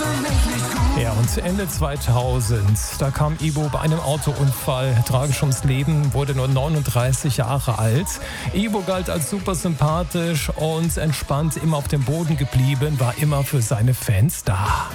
Ja, und Ende 2000, da kam Ibo bei einem Autounfall tragisch ums Leben, wurde nur 39 Jahre alt. Ibo galt als super sympathisch und entspannt, immer auf dem Boden geblieben, war immer für seine Fans da.